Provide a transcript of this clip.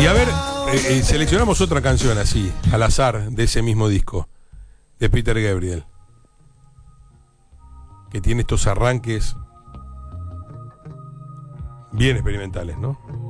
Y a ver, seleccionamos otra canción así, al azar, de ese mismo disco, de Peter Gabriel, que tiene estos arranques bien experimentales, ¿no?